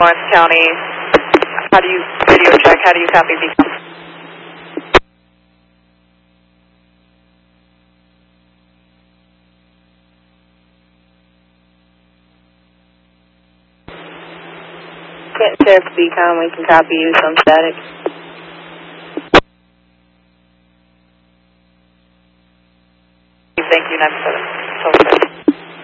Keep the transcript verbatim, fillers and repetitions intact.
Orange County, how do you, radio check, how do you copy Beacom? Sheriff Beacom, we can copy you some static. Thank you, nine seven.